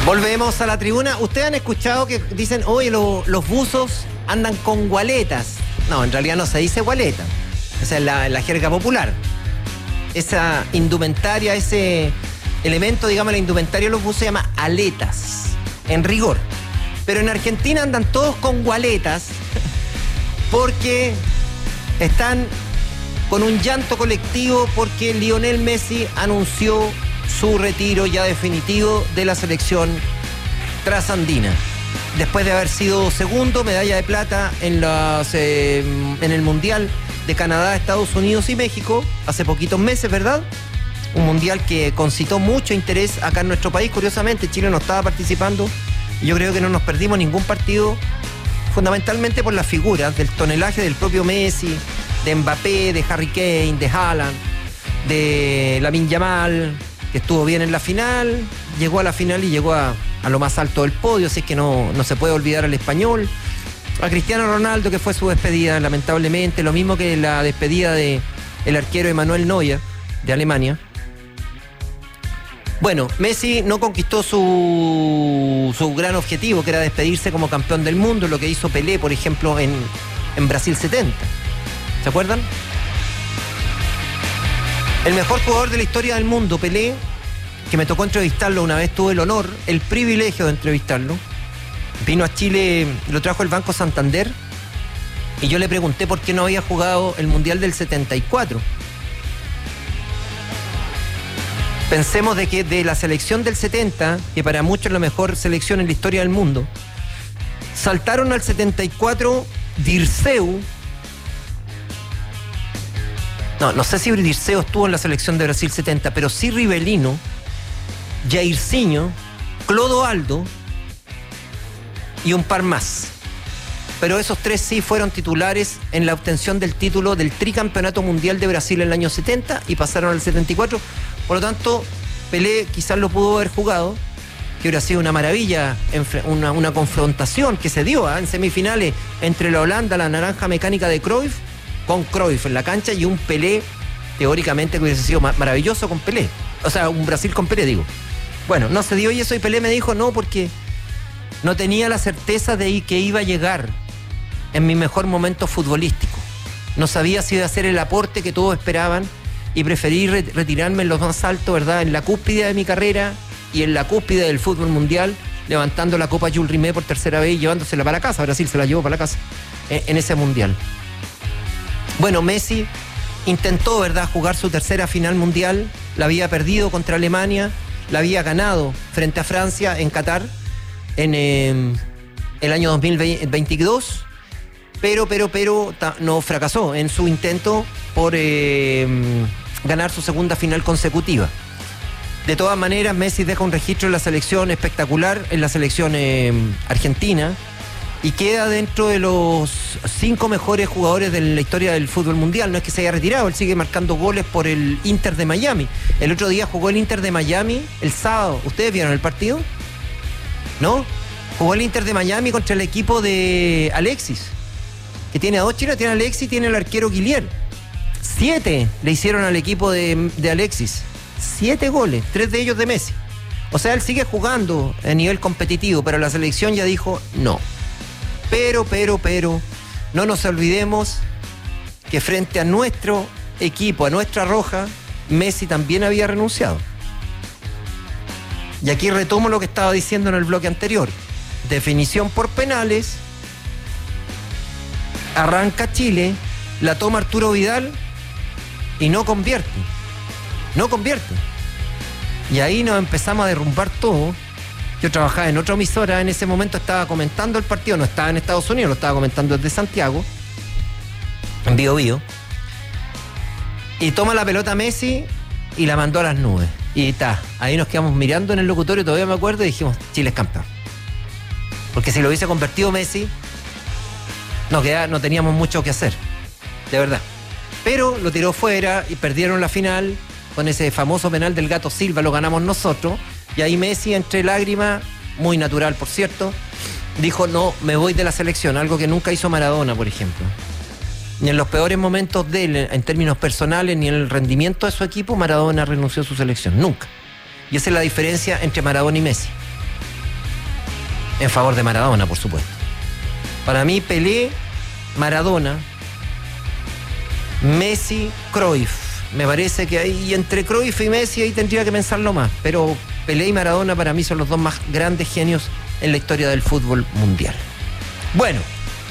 Volvemos a la tribuna. Ustedes han escuchado que dicen, oye, los buzos andan con gualetas. No, en realidad no se dice gualeta. Esa es la jerga popular. Esa indumentaria, ese elemento, digamos, la indumentaria de los buzos se llama aletas, en rigor. Pero en Argentina andan todos con gualetas porque están con un llanto colectivo porque Lionel Messi anunció su retiro ya definitivo de la selección trasandina. Después de haber sido segundo, medalla de plata en el Mundial de Canadá, Estados Unidos y México, hace poquitos meses, ¿verdad? Un mundial que concitó mucho interés acá en nuestro país. Curiosamente, Chile no estaba participando y yo creo que no nos perdimos ningún partido, fundamentalmente por las figuras, del tonelaje del propio Messi, de Mbappé, de Harry Kane, de Haaland, de Lamine Yamal, que estuvo bien en la final, llegó a la final y llegó a lo más alto del podio, así es que no se puede olvidar al español. A Cristiano Ronaldo, que fue su despedida, lamentablemente, lo mismo que la despedida de el arquero Manuel Neuer, de Alemania. Bueno, Messi no conquistó su gran objetivo, que era despedirse como campeón del mundo, lo que hizo Pelé, por ejemplo, en Brasil 70. ¿Se acuerdan? El mejor jugador de la historia del mundo, Pelé, que me tocó entrevistarlo una vez, tuve el honor, el privilegio de entrevistarlo. Vino a Chile, lo trajo el Banco Santander, y yo le pregunté por qué no había jugado el Mundial del 74. Pensemos de que de la selección del 70, que para muchos es la mejor selección en la historia del mundo, saltaron al 74 Dirceu. No sé si Dirceu estuvo en la selección de Brasil 70, pero sí Rivelino, Jairzinho, Clodoaldo y un par más. Pero esos tres sí fueron titulares en la obtención del título del tricampeonato mundial de Brasil en el año 70 y pasaron al 74. Por lo tanto, Pelé quizás lo pudo haber jugado, que hubiera sido una maravilla, una confrontación que se dio en semifinales entre la Holanda, la naranja mecánica de Cruyff, con Cruyff en la cancha, y un Pelé, teóricamente, que hubiese sido maravilloso con Pelé. O sea, un Brasil con Pelé, digo. Bueno, no se dio y eso, y Pelé me dijo no, porque no tenía la certeza de que iba a llegar en mi mejor momento futbolístico. No sabía si iba a ser el aporte que todos esperaban y preferí retirarme en lo más alto, ¿verdad? En la cúspide de mi carrera y en la cúspide del fútbol mundial, levantando la Copa Jules Rimet por tercera vez y llevándosela para la casa. Brasil se la llevó para la casa en ese mundial. Bueno, Messi intentó, ¿verdad?, jugar su tercera final mundial, la había perdido contra Alemania, la había ganado frente a Francia en Qatar en el año 2022, pero no fracasó en su intento por ganar su segunda final consecutiva. De todas maneras, Messi deja un registro en la selección espectacular, en la selección argentina, y queda dentro de los 5 mejores jugadores de la historia del fútbol mundial. No es que se haya retirado, él sigue marcando goles por el Inter de Miami. El otro día jugó el Inter de Miami, el sábado. ¿Ustedes vieron el partido? ¿No? Jugó el Inter de Miami contra el equipo de Alexis, que tiene a 2 chilenos, tiene a Alexis y tiene al arquero Guillier. 7 le hicieron al equipo de Alexis. 7 goles, 3 de ellos de Messi. O sea, él sigue jugando a nivel competitivo, pero la selección ya dijo no. Pero, no nos olvidemos que frente a nuestro equipo, a nuestra roja, Messi también había renunciado. Y aquí retomo lo que estaba diciendo en el bloque anterior. Definición por penales, arranca Chile, la toma Arturo Vidal y no convierte. Y ahí nos empezamos a derrumbar todo. Yo trabajaba en otra emisora, en ese momento estaba comentando el partido, no estaba en Estados Unidos, lo estaba comentando desde Santiago, en Bío Bío. Y toma la pelota Messi y la mandó a las nubes. Y ahí nos quedamos mirando en el locutorio, todavía me acuerdo, y dijimos, Chile es campeón. Porque si lo hubiese convertido Messi, no teníamos mucho que hacer, de verdad. Pero lo tiró fuera y perdieron la final con ese famoso penal del Gato Silva, lo ganamos nosotros. Y ahí Messi, entre lágrimas, muy natural por cierto, dijo no, me voy de la selección, algo que nunca hizo Maradona, por ejemplo. Ni en los peores momentos de él, en términos personales, ni en el rendimiento de su equipo, Maradona renunció a su selección, nunca. Y esa es la diferencia entre Maradona y Messi. En favor de Maradona, por supuesto. Para mí, Pelé, Maradona, Messi, Cruyff. Me parece que ahí, entre Cruyff y Messi, ahí tendría que pensarlo más. Pero Pelé y Maradona para mí son los dos más grandes genios en la historia del fútbol mundial. Bueno.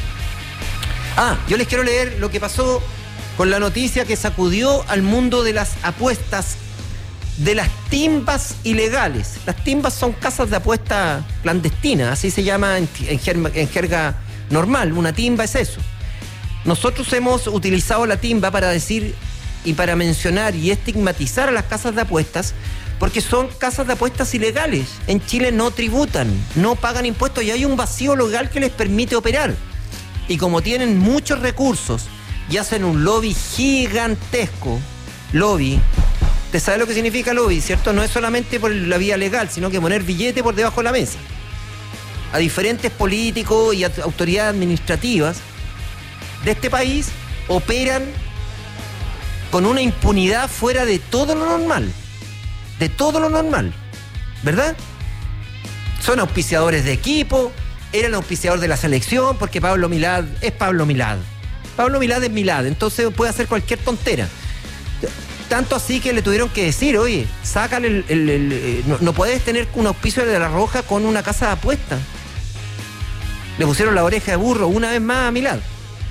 Yo les quiero leer lo que pasó con la noticia que sacudió al mundo de las apuestas, de las timbas ilegales. Las timbas son casas de apuesta clandestinas, así se llama en jerga normal. Una timba es eso. Nosotros hemos utilizado la timba para decir y para mencionar y estigmatizar a las casas de apuestas porque son casas de apuestas ilegales. En Chile no tributan, no pagan impuestos y hay un vacío legal que les permite operar. Y como tienen muchos recursos y hacen un lobby gigantesco, lobby, ¿te sabes lo que significa lobby, cierto? No es solamente por la vía legal, sino que poner billete por debajo de la mesa. A diferentes políticos y autoridades administrativas de este país operan con una impunidad fuera de todo lo normal. De todo lo normal. ¿Verdad? Son auspiciadores de equipo, eran auspiciador de la selección, porque Pablo Milad es Pablo Milad. Pablo Milad es Milad, entonces puede hacer cualquier tontera. Tanto así que le tuvieron que decir, oye, sácale no puedes tener un auspicio de La Roja con una casa de apuestas. Le pusieron la oreja de burro una vez más a Milad.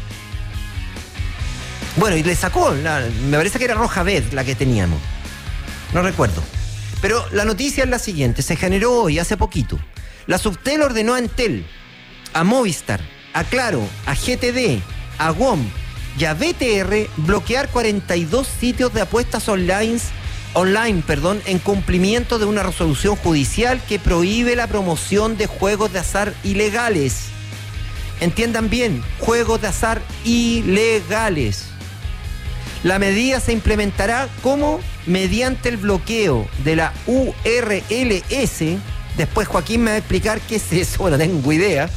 Bueno, y le sacó, me parece que era Roja Bet la que teníamos. No recuerdo. Pero la noticia es la siguiente, se generó hoy, hace poquito. La Subtel ordenó a Entel, a Movistar, a Claro, a GTD, a WOM y a BTR bloquear 42 sitios de apuestas online, en cumplimiento de una resolución judicial que prohíbe la promoción de juegos de azar ilegales. Entiendan bien, juegos de azar ilegales. La medida se implementará como mediante el bloqueo de la URLS. Después Joaquín me va a explicar qué es eso, no tengo idea.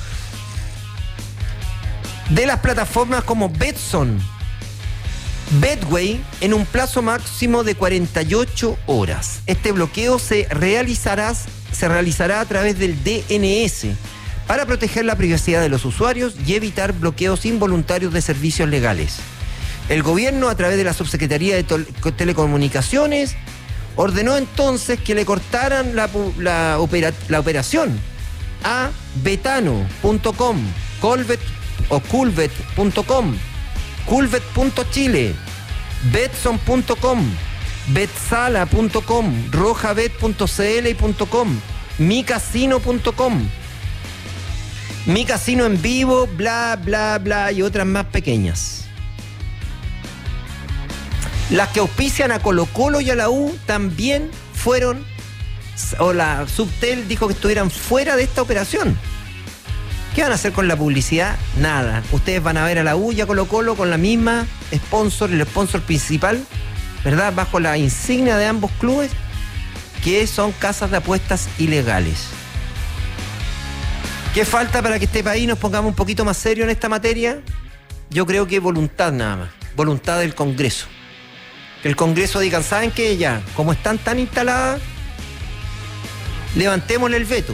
De las plataformas como Betson, Betway, en un plazo máximo de 48 horas. Este bloqueo se realizará a través del DNS para proteger la privacidad de los usuarios y evitar bloqueos involuntarios de servicios legales. El gobierno, a través de la Subsecretaría de Telecomunicaciones, ordenó entonces que le cortaran la operación a Betano.com, Colvet o Culvet.com, Culvet.chile, Betson.com, Betsala.com, Rojabet.cl y .com, Micasino.com, Mi Casino en Vivo, bla, bla, bla y otras más pequeñas. Las que auspician a Colo-Colo y a la U también fueron, o la Subtel dijo que estuvieran fuera de esta operación. ¿Qué van a hacer con la publicidad? Nada. Ustedes van a ver a la U y a Colo-Colo con la misma sponsor, el sponsor principal, ¿verdad? Bajo la insignia de ambos clubes, que son casas de apuestas ilegales. ¿Qué falta para que este país nos pongamos un poquito más serio en esta materia? Yo creo que voluntad nada más. Voluntad del Congreso. Que el Congreso diga, ¿saben qué? Ya, como están tan instaladas, levantémosle el veto.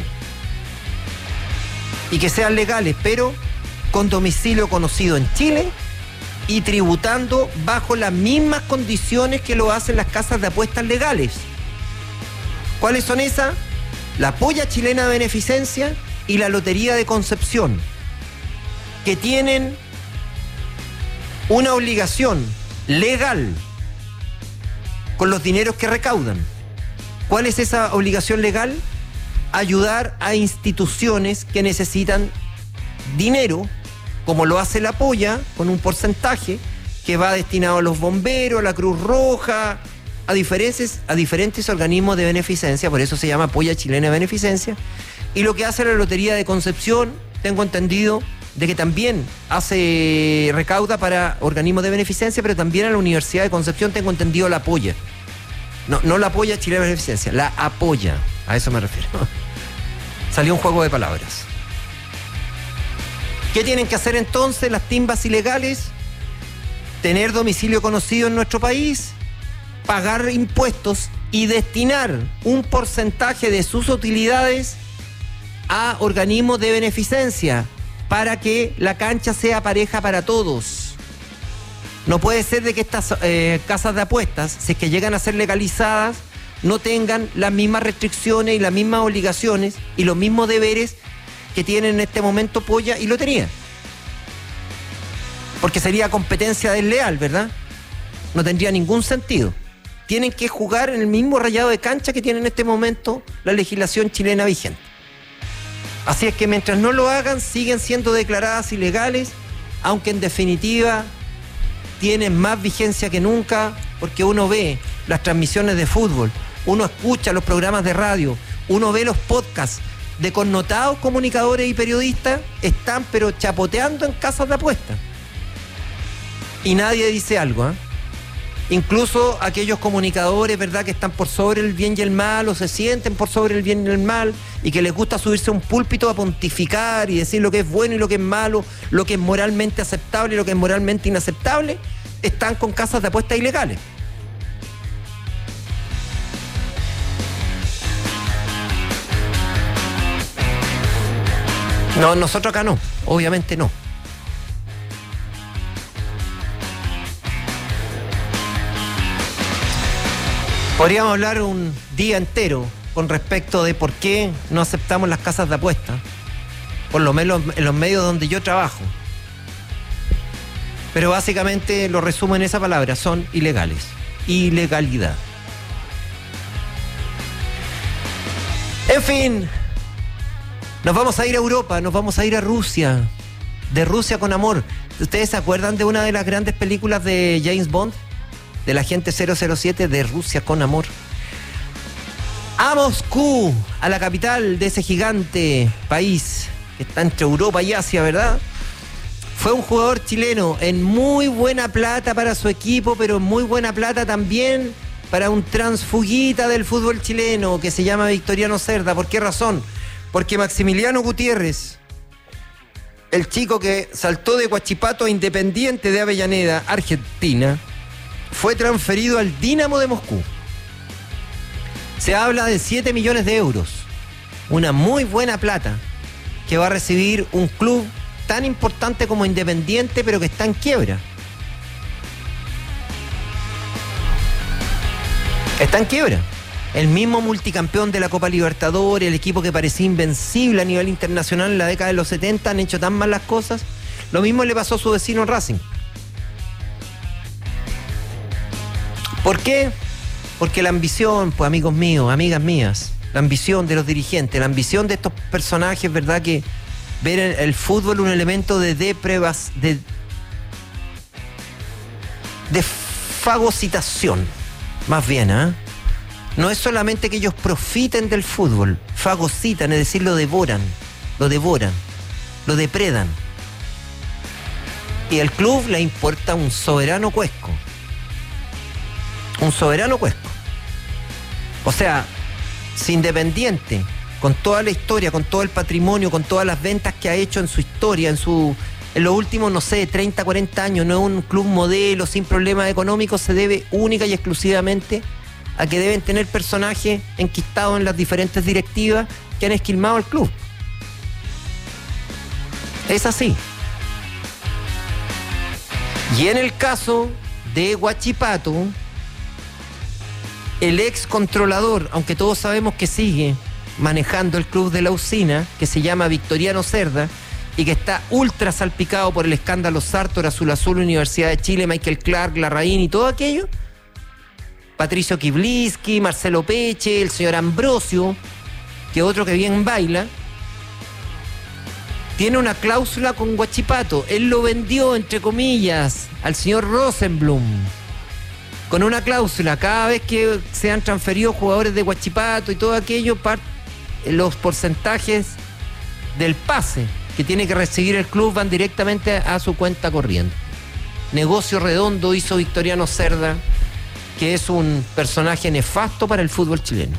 Y que sean legales, pero con domicilio conocido en Chile y tributando bajo las mismas condiciones que lo hacen las casas de apuestas legales. ¿Cuáles son esas? La Polla Chilena de Beneficencia y la Lotería de Concepción, que tienen una obligación legal con los dineros que recaudan. ¿Cuál es esa obligación legal? Ayudar a instituciones que necesitan dinero, como lo hace la Polla, con un porcentaje que va destinado a los bomberos, a la Cruz Roja, a diferentes organismos de beneficencia, por eso se llama Polla Chilena de Beneficencia. Y lo que hace la Lotería de Concepción, tengo entendido, de que también recauda para organismos de beneficencia, pero también a la Universidad de Concepción, tengo entendido, la apoya. No la Polla Chilena de Beneficencia, la apoya. A eso me refiero. Salió un juego de palabras. ¿Qué tienen que hacer entonces las timbas ilegales? Tener domicilio conocido en nuestro país, pagar impuestos y destinar un porcentaje de sus utilidades a organismos de beneficencia para que la cancha sea pareja para todos. No puede ser de que estas casas de apuestas, si es que llegan a ser legalizadas, no tengan las mismas restricciones y las mismas obligaciones y los mismos deberes que tienen en este momento Polla y Lotería. Porque sería competencia desleal, ¿verdad? No tendría ningún sentido. Tienen que jugar en el mismo rayado de cancha que tiene en este momento la legislación chilena vigente. Así es que mientras no lo hagan, siguen siendo declaradas ilegales, aunque en definitiva tienen más vigencia que nunca, porque uno ve las transmisiones de fútbol, uno escucha los programas de radio, uno ve los podcasts de connotados comunicadores y periodistas, están pero chapoteando en casas de apuestas. Y nadie dice algo, ¿eh? Incluso aquellos comunicadores, ¿verdad?, que están por sobre el bien y el mal, o se sienten por sobre el bien y el mal, y que les gusta subirse a un púlpito a pontificar y decir lo que es bueno y lo que es malo, lo que es moralmente aceptable y lo que es moralmente inaceptable, están con casas de apuestas ilegales. No, nosotros acá no, obviamente no. Podríamos hablar un día entero con respecto de por qué no aceptamos las casas de apuestas, por lo menos en los medios donde yo trabajo. Pero básicamente lo resumo en esa palabra, son ilegales. Ilegalidad. En fin, nos vamos a ir a Europa, nos vamos a ir a Rusia, de Rusia con amor. ¿Ustedes se acuerdan de una de las grandes películas de James Bond? Del agente 007, de Rusia con amor. A Moscú, a la capital de ese gigante país que está entre Europa y Asia, ¿verdad? Fue un jugador chileno en muy buena plata para su equipo, pero en muy buena plata también para un transfuguita del fútbol chileno que se llama Victoriano Cerda. ¿Por qué razón? Porque Maximiliano Gutiérrez, el chico que saltó de Huachipato a Independiente de Avellaneda, Argentina, fue transferido al Dinamo de Moscú. Se habla de 7 millones de euros. Una muy buena plata que va a recibir un club tan importante como Independiente, pero que está en quiebra. Está en quiebra. El mismo multicampeón de la Copa Libertadores, el equipo que parecía invencible a nivel internacional en la década de los 70, han hecho tan mal las cosas. Lo mismo le pasó a su vecino Racing. ¿Por qué? Porque la ambición, pues amigos míos, amigas mías, la ambición de los dirigentes, la ambición de estos personajes, ¿verdad?, que ver el fútbol un elemento de fagocitación, más bien, ¿eh? No es solamente que ellos profiten del fútbol, fagocitan, es decir, lo devoran, lo depredan. Y al club le importa un soberano cuesco. Un soberano cuesco. O sea, si Independiente, con toda la historia, con todo el patrimonio, con todas las ventas que ha hecho en su historia, en los últimos, no sé, 30, 40 años, no es un club modelo, sin problemas económicos, se debe única y exclusivamente a que deben tener personajes enquistados en las diferentes directivas que han esquilmado al club. Es así. Y en el caso de Huachipato, el ex controlador, aunque todos sabemos que sigue manejando el club de la usina, que se llama Victoriano Cerda, y que está ultra salpicado por el escándalo Sartor, Azul Azul, Universidad de Chile, Michael Clark, Larraín y todo aquello, Patricio Kibliski, Marcelo Peche, el señor Ambrosio, que otro que bien baila, tiene una cláusula con Huachipato. Él lo vendió, entre comillas, al señor Rosenblum, con una cláusula: cada vez que sean transferidos jugadores de Huachipato y todo aquello, los porcentajes del pase que tiene que recibir el club van directamente a su cuenta corriente. Negocio redondo hizo Victoriano Cerda, que es un personaje nefasto para el fútbol chileno.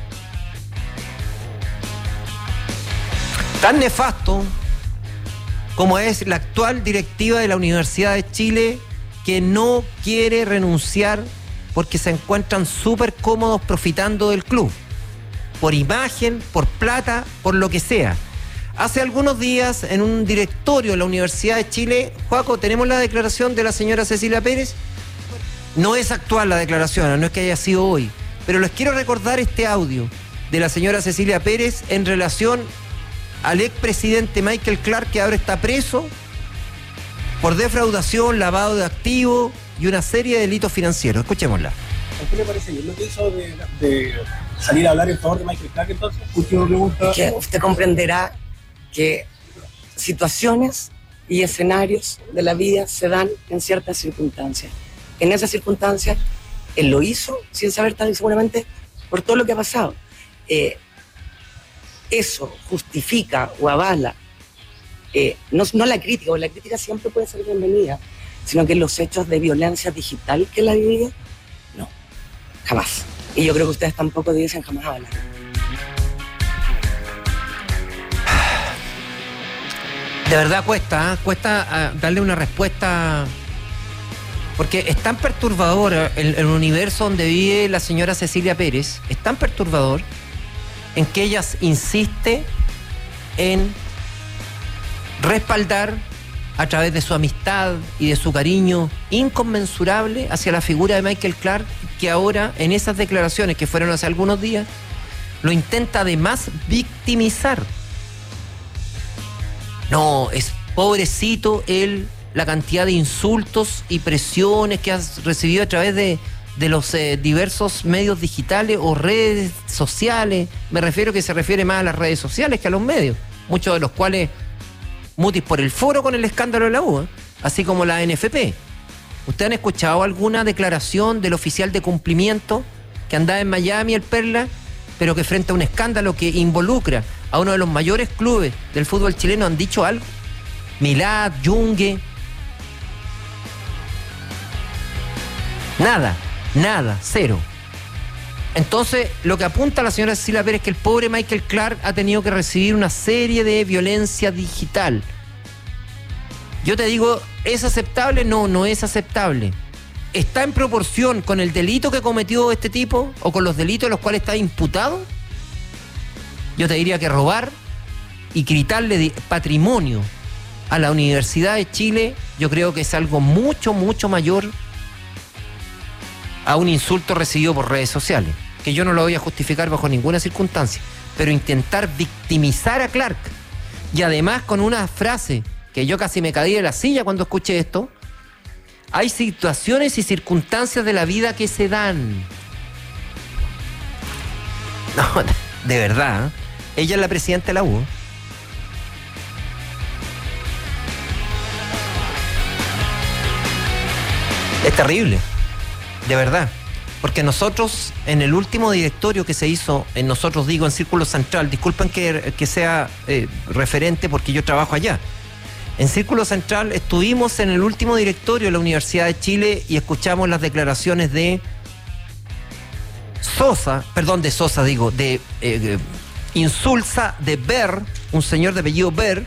Tan nefasto como es la actual directiva de la Universidad de Chile, que no quiere renunciar porque se encuentran súper cómodos profitando del club. por imagen, por plata, por lo que sea. Hace algunos días, en un directorio de la Universidad de Chile, Joaco, tenemos la declaración de la señora Cecilia Pérez. No es actual la declaración, no es que haya sido hoy, pero les quiero recordar este audio de la señora Cecilia Pérez en relación al expresidente Michael Clark, que ahora está preso por defraudación, lavado de activos y una serie de delitos financieros. Escuchémosla. ¿A qué le parece bien lo que hizo de salir a hablar en favor de Michael Clark entonces? Última pregunta. Que usted comprenderá que situaciones y escenarios de la vida se dan en ciertas circunstancias. En esas circunstancias, él lo hizo sin saber tan seguramente por todo lo que ha pasado. Eso justifica o avala no la crítica, porque la crítica siempre puede ser bienvenida, sino que los hechos de violencia digital que la vivió, no, jamás. Y yo creo que ustedes tampoco dicen jamás avalar. De verdad cuesta darle una respuesta, porque es tan perturbador el universo donde vive la señora Cecilia Pérez, es tan perturbador en que ella insiste en respaldar a través de su amistad y de su cariño inconmensurable hacia la figura de Michael Clark, que ahora en esas declaraciones que fueron hace algunos días lo intenta además victimizar. No, es pobrecito él, la cantidad de insultos y presiones que ha recibido a través de los diversos medios digitales o redes sociales. Me refiero que se refiere más a las redes sociales que a los medios, muchos de los cuales mutis por el foro con el escándalo de la U, así como la NFP. ¿Ustedes han escuchado alguna declaración del oficial de cumplimiento que andaba en Miami, el Perla, pero que frente a un escándalo que involucra a uno de los mayores clubes del fútbol chileno han dicho algo? Milad, Yungue. Nada, cero. Entonces, lo que apunta la señora Cecilia Pérez es que el pobre Michael Clark ha tenido que recibir una serie de violencia digital. Yo te digo, ¿es aceptable? No es aceptable. ¿Está en proporción con el delito que cometió este tipo o con los delitos de los cuales está imputado? Yo te diría que robar y quitarle patrimonio a la Universidad de Chile, yo creo que es algo mucho mayor a un insulto recibido por redes sociales, que yo no lo voy a justificar bajo ninguna circunstancia, pero intentar victimizar a Clark, y además con una frase que yo casi me caí de la silla cuando escuché esto: hay situaciones y circunstancias de la vida que se dan. No, de verdad, ¿eh? Ella es la presidenta de la U. Es terrible, de verdad. Porque nosotros, en el último directorio que se hizo, en Círculo Central, disculpen que sea referente porque yo trabajo allá. En Círculo Central estuvimos en el último directorio de la Universidad de Chile y escuchamos las declaraciones de Insulza de Ber, un señor de apellido Ber,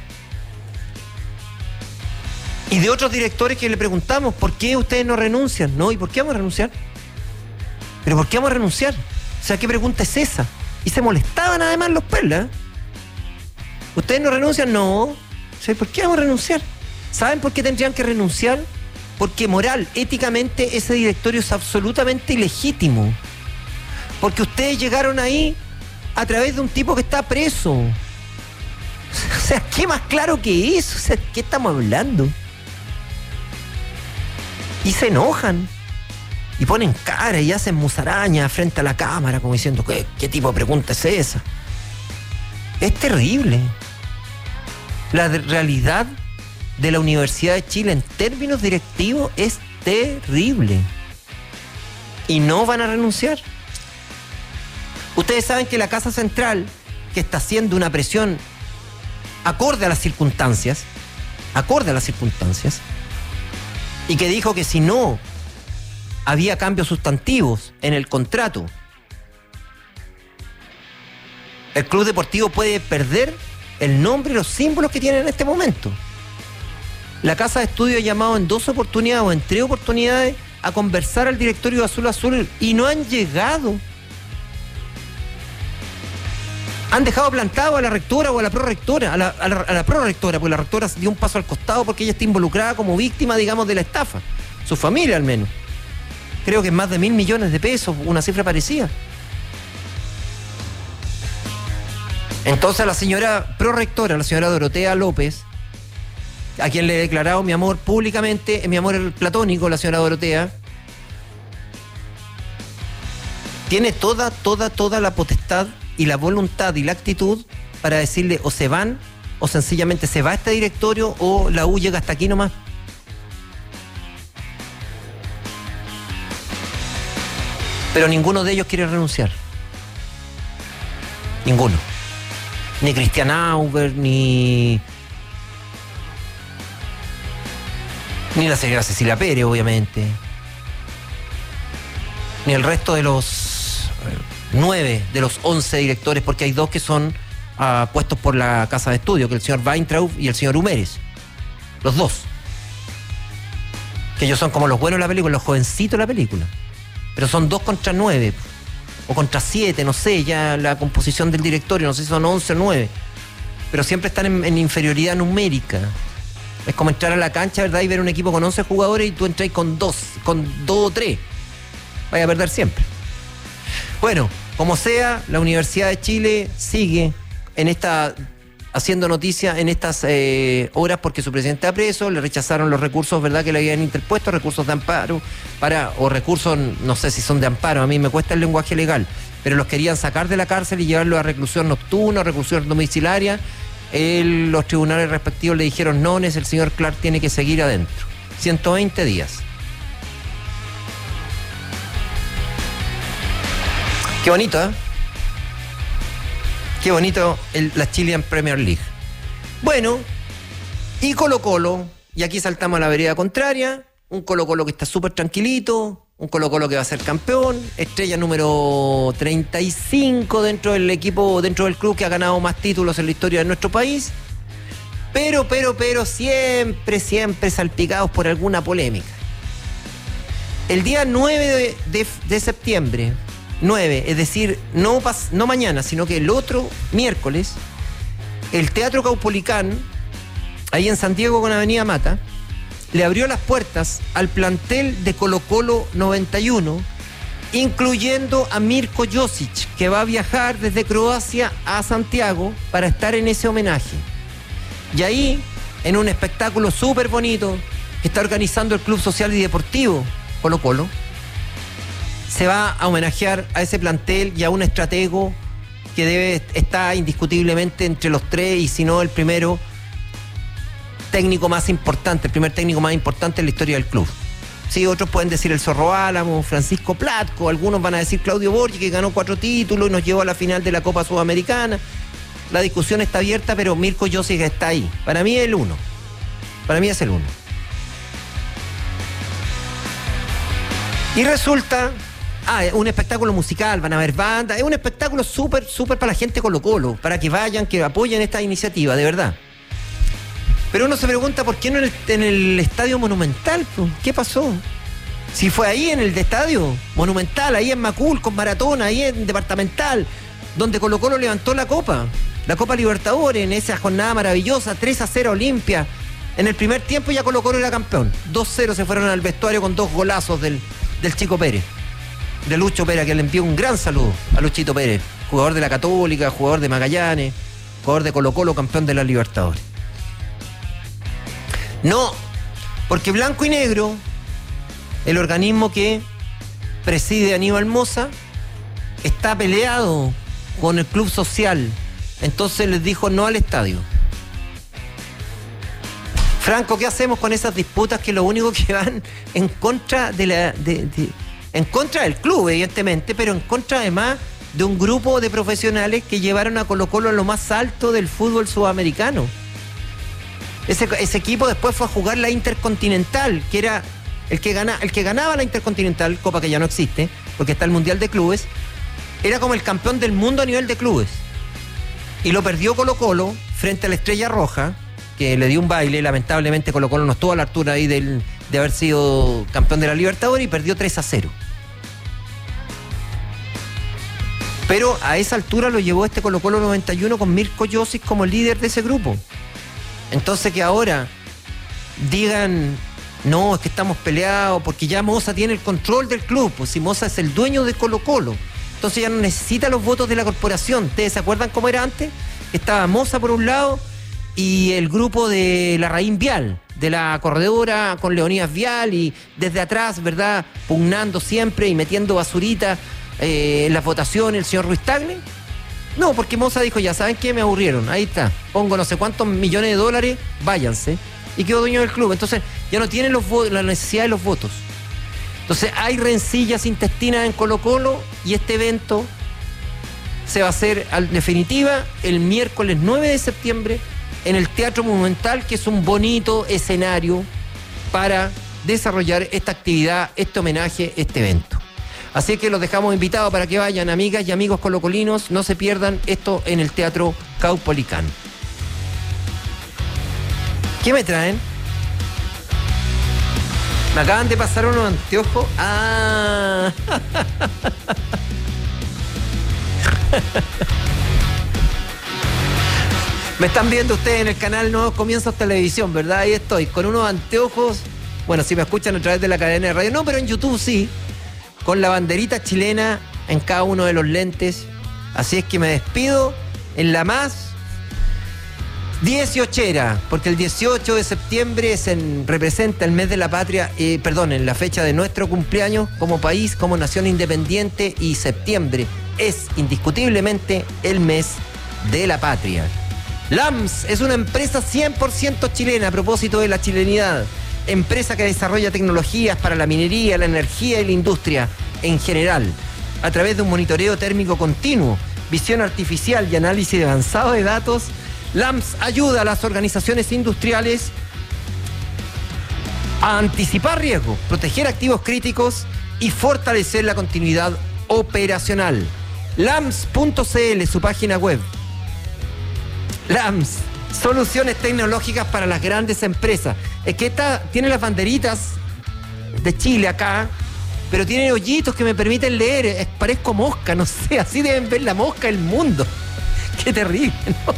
y de otros directores que le preguntamos, ¿por qué ustedes no renuncian? No, ¿y por qué vamos a renunciar? ¿Pero por qué vamos a renunciar? O sea, ¿qué pregunta es esa? Y se molestaban además los Perlas. ¿Ustedes no renuncian? No. O sea, ¿por qué vamos a renunciar? ¿Saben por qué tendrían que renunciar? Porque moral, éticamente, ese directorio es absolutamente ilegítimo. Porque ustedes llegaron ahí a través de un tipo que está preso. O sea, ¿qué más claro que eso? O sea, ¿qué estamos hablando? Y se enojan. Y ponen cara y hacen musaraña frente a la cámara como diciendo, ¿qué tipo de pregunta es esa? Es terrible. La realidad de la Universidad de Chile en términos directivos es terrible. Y no van a renunciar. Ustedes saben que la Casa Central, que está haciendo una presión acorde a las circunstancias, y que dijo que si no había cambios sustantivos en el contrato, el club deportivo puede perder el nombre y los símbolos que tiene en este momento. La Casa de Estudio ha llamado en 2 oportunidades o en 3 oportunidades a conversar al directorio de Azul Azul y no han llegado. Han dejado plantado a la rectora o a la prorectora, a la prorectora, porque la rectora dio un paso al costado porque ella está involucrada como víctima, digamos, de la estafa. Su familia, al menos. Creo que es más de 1.000 millones de pesos, una cifra parecida. Entonces a la señora prorectora, la señora Dorotea López, a quien le he declarado mi amor públicamente, mi amor platónico, la señora Dorotea, tiene toda la potestad y la voluntad y la actitud para decirle o se van, o sencillamente se va este directorio, o la U llega hasta aquí nomás. Pero ninguno de ellos quiere renunciar. Ninguno. Ni Christian Auber, ni la señora Cecilia Pérez, obviamente. Ni el resto de los 9 de los 11 directores, porque hay 2 que son puestos por la casa de estudio, que es el señor Weintraub y el señor Humeres. Los 2. Que ellos son como los buenos de la película, los jovencitos de la película. Pero son 2 contra 9. O contra 7, no sé, ya la composición del directorio, no sé si son 11 o 9. Pero siempre están en inferioridad numérica. Es como entrar a la cancha, ¿verdad? Y ver un equipo con 11 jugadores y tú entras con 2 o 3. Vaya a perder siempre. Bueno, como sea, la Universidad de Chile sigue haciendo noticia en estas horas porque su presidente está preso, le rechazaron los recursos, ¿verdad?, que le habían interpuesto, recursos de amparo, o recursos, no sé si son de amparo, a mí me cuesta el lenguaje legal, pero los querían sacar de la cárcel y llevarlos a reclusión nocturna, reclusión domiciliaria. Los tribunales respectivos le dijeron no, el señor Clark tiene que seguir adentro. 120 días. Qué bonito, ¿eh? Qué bonito la Chilean Premier League. Bueno, y Colo-Colo, y aquí saltamos a la vereda contraria, un Colo-Colo que está súper tranquilito, un Colo-Colo que va a ser campeón, estrella número 35 dentro del equipo, dentro del club que ha ganado más títulos en la historia de nuestro país, pero siempre salpicados por alguna polémica. El día 9 de septiembre, 9, es decir, no mañana, sino que el otro miércoles, el Teatro Caupolicán, ahí en Santiago con Avenida Mata, le abrió las puertas al plantel de Colo-Colo 91, incluyendo a Mirko Josic, que va a viajar desde Croacia a Santiago para estar en ese homenaje. Y ahí, en un espectáculo súper bonito que está organizando el Club Social y Deportivo Colo-Colo, se va a homenajear a ese plantel y a un estratego que está indiscutiblemente entre los 3, y si no el primero técnico más importante, el primer técnico más importante en la historia del club. Sí, otros pueden decir el Zorro Álamo, Francisco Platco, algunos van a decir Claudio Borghi, que ganó 4 títulos y nos llevó a la final de la Copa Sudamericana. La discusión está abierta, pero Mirko Josic está ahí. Para mí es el 1. Para mí es el 1. Y resulta... es un espectáculo musical, van a haber bandas, es un espectáculo súper para la gente Colo-Colo, para que vayan, que apoyen esta iniciativa, de verdad. Pero uno se pregunta por qué no en el Estadio Monumental, ¿qué pasó? Si fue ahí en el Estadio Monumental, ahí en Macul, con Maratona, ahí en Departamental, donde Colo-Colo levantó la Copa Libertadores, en esa jornada maravillosa, 3-0 Olimpia. En el primer tiempo ya Colo-Colo era campeón, 2-0 se fueron al vestuario con 2 golazos del Chico Pérez. De Lucho Pérez, que le envió un gran saludo a Luchito Pérez, jugador de la Católica, jugador de Magallanes, jugador de Colo-Colo, campeón de la Libertadores. No, porque Blanco y Negro, el organismo que preside Aníbal Mosa, está peleado con el Club Social, entonces les dijo no al estadio. Franco, ¿qué hacemos con esas disputas que lo único que van en contra en contra del club, evidentemente, pero en contra además de un grupo de profesionales que llevaron a Colo-Colo a lo más alto del fútbol sudamericano? Ese equipo después fue a jugar la Intercontinental, que era el que ganaba la Intercontinental, copa que ya no existe, porque está el Mundial de Clubes, era como el campeón del mundo a nivel de clubes. Y lo perdió Colo-Colo frente a la Estrella Roja, que le dio un baile. Lamentablemente Colo-Colo no estuvo a la altura ahí de haber sido campeón de la Libertadores, y perdió 3-0. Pero a esa altura lo llevó este Colo-Colo 91 con Mirko Josic como líder de ese grupo. Entonces que ahora digan, no, es que estamos peleados porque ya Moza tiene el control del club, pues si Moza es el dueño de Colo-Colo, entonces ya no necesita los votos de la corporación. ¿Ustedes se acuerdan cómo era antes? Estaba Moza por un lado y el grupo de Larraín Vial, de la corredora con Leonidas Vial, y desde atrás, ¿verdad?, pugnando siempre y metiendo basurita en las votaciones, el señor Ruiz Tagle. No, porque Moza dijo, ya saben qué, me aburrieron, ahí está, pongo no sé cuántos millones de dólares, váyanse, y quedó dueño del club. Entonces ya no tienen la necesidad de los votos. Entonces hay rencillas intestinas en Colo-Colo, y este evento se va a hacer en definitiva el miércoles 9 de septiembre en el Teatro Monumental, que es un bonito escenario para desarrollar esta actividad, este homenaje, este evento. Así que los dejamos invitados para que vayan, amigas y amigos colocolinos, no se pierdan esto en el Teatro Caupolicán. ¿Qué me traen? Me acaban de pasar unos anteojos. ¡Ah! Me están viendo ustedes en el canal Nuevos Comienzos Televisión, ¿verdad? Ahí estoy, con unos anteojos. Bueno, si me escuchan a través de la cadena de radio, no, pero en YouTube sí. Con la banderita chilena en cada uno de los lentes. Así es que me despido en la más 18era, porque el 18 de septiembre representa el mes de la patria, en la fecha de nuestro cumpleaños como país, como nación independiente, y septiembre es indiscutiblemente el mes de la patria. LAMS es una empresa 100% chilena, a propósito de la chilenidad. Empresa que desarrolla tecnologías para la minería, la energía y la industria en general, a través de un monitoreo térmico continuo, visión artificial y análisis avanzado de datos. LAMS ayuda a las organizaciones industriales a anticipar riesgos, proteger activos críticos y fortalecer la continuidad operacional. LAMS.cl, su página web. LAMS, soluciones tecnológicas para las grandes empresas. Es que esta tiene las banderitas de Chile acá, pero tiene hoyitos que me permiten leer. Parezco mosca, no sé, así deben ver la mosca del mundo. Qué terrible, ¿no?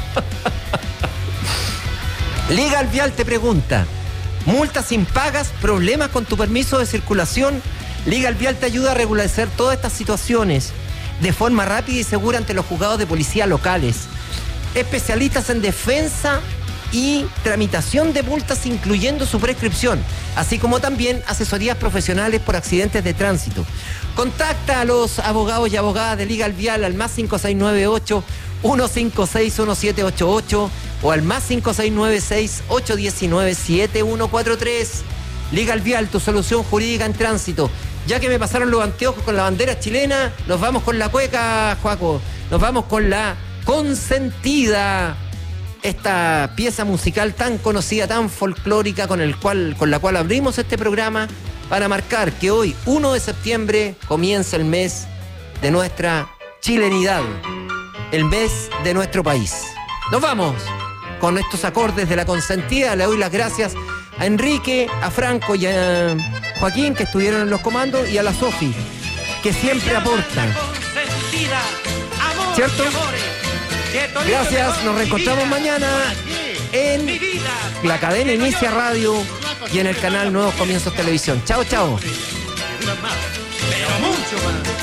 Legal Vial te pregunta: multas impagas, problemas con tu permiso de circulación. Legal Vial te ayuda a regularizar todas estas situaciones de forma rápida y segura ante los juzgados de policía locales. Especialistas en defensa y tramitación de multas, incluyendo su prescripción, así como también asesorías profesionales por accidentes de tránsito. Contacta a los abogados y abogadas de Legal Vial al más 5698-156-1788 o al más 5696-819-7143. Legal Vial, tu solución jurídica en tránsito. Ya que me pasaron los anteojos con la bandera chilena, nos vamos con la cueca, Joaco. Nos vamos con la Consentida, esta pieza musical tan conocida, tan folclórica, con la cual abrimos este programa para marcar que hoy, 1 de septiembre, comienza el mes de nuestra chilenidad, el mes de nuestro país. Nos vamos con estos acordes de la Consentida. Le doy las gracias a Enrique, a Franco y a Joaquín, que estuvieron en los comandos, y a la Sofi, que siempre aportan. ¿Cierto? Gracias, nos reencontramos mañana en la cadena Inicia Radio y en el canal Nuevos Comienzos Televisión. Chao, chao.